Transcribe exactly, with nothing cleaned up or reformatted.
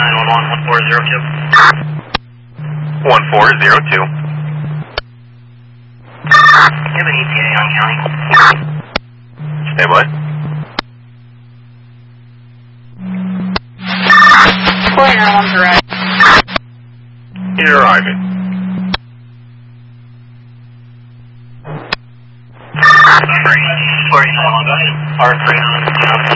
nine one one, one four zero two. one four zero two. You have an E T A on county? Hey, what? Point nine one to right. You're arriving. forty-nine one, R three on county.